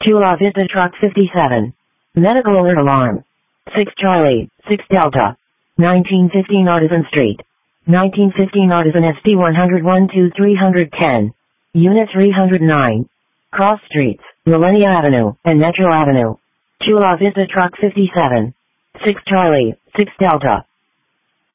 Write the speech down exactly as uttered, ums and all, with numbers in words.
Chula Vista Truck fifty-seven. Medical alert alarm. six Charlie, six Delta. nineteen fifteen Artisan Street. nineteen fifteen Artisan S P one oh one to three ten. Unit three oh nine. Cross Streets, Millenia Avenue, and Metro Avenue. Chula Vista Truck fifty-seven. six Charlie, six Delta.